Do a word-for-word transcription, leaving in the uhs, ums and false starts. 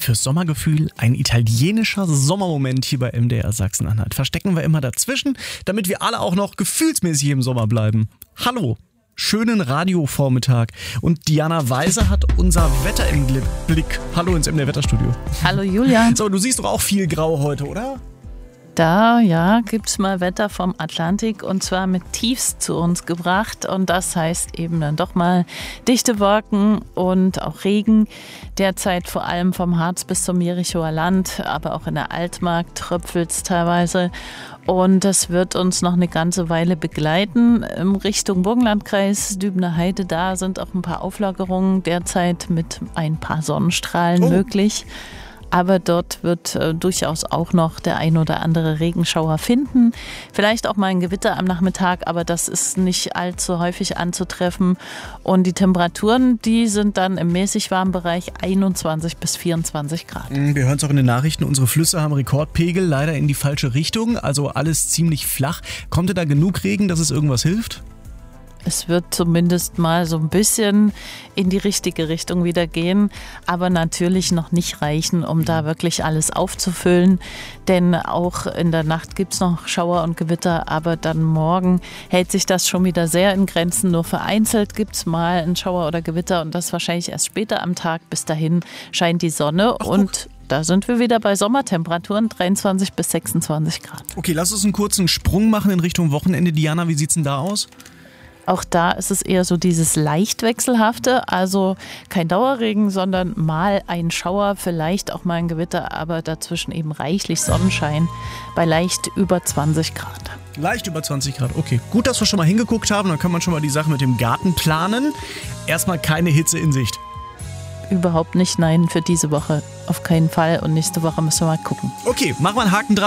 fürs Sommergefühl, ein italienischer Sommermoment hier bei M D R Sachsen-Anhalt. Verstecken wir immer dazwischen, damit wir alle auch noch gefühlsmäßig im Sommer bleiben. Hallo, schönen Radiovormittag. Und Diana Weise hat unser Wetter im Blick. Hallo ins M D R Wetterstudio. Hallo Julian. So, du siehst doch auch viel Grau heute, oder? Da, ja, gibt's mal Wetter vom Atlantik und zwar mit Tiefs zu uns gebracht und das heißt eben dann doch mal dichte Wolken und auch Regen. Derzeit vor allem vom Harz bis zum Jerichoer Land, aber auch in der Altmark tröpfelt's teilweise und das wird uns noch eine ganze Weile begleiten. In Richtung Burgenlandkreis, Dübener Heide, da sind auch ein paar Auflockerungen derzeit mit ein paar Sonnenstrahlen oh. möglich. Aber dort wird äh, durchaus auch noch der ein oder andere Regenschauer finden. Vielleicht auch mal ein Gewitter am Nachmittag, aber das ist nicht allzu häufig anzutreffen. Und die Temperaturen, die sind dann im mäßig warmen Bereich einundzwanzig bis vierundzwanzig Grad. Wir hören es auch in den Nachrichten, unsere Flüsse haben Rekordpegel, leider in die falsche Richtung. Also alles ziemlich flach. Kommt da genug Regen, dass es irgendwas hilft? Es wird zumindest mal so ein bisschen in die richtige Richtung wieder gehen, aber natürlich noch nicht reichen, um da wirklich alles aufzufüllen. Denn auch in der Nacht gibt es noch Schauer und Gewitter, aber dann morgen hält sich das schon wieder sehr in Grenzen. Nur vereinzelt gibt es mal einen Schauer oder Gewitter und das wahrscheinlich erst später am Tag. Bis dahin scheint die Sonne. Ach, und da sind wir wieder bei Sommertemperaturen, dreiundzwanzig bis sechsundzwanzig Grad. Okay, lass uns einen kurzen Sprung machen in Richtung Wochenende. Diana, wie sieht's denn da aus? Auch da ist es eher so dieses leicht wechselhafte, also kein Dauerregen, sondern mal ein Schauer, vielleicht auch mal ein Gewitter, aber dazwischen eben reichlich Sonnenschein bei leicht über zwanzig Grad. Leicht über zwanzig Grad, okay. Gut, dass wir schon mal hingeguckt haben, dann kann man schon mal die Sache mit dem Garten planen. Erstmal keine Hitze in Sicht. Überhaupt nicht, nein, für diese Woche auf keinen Fall und nächste Woche müssen wir mal gucken. Okay, machen wir einen Haken dran.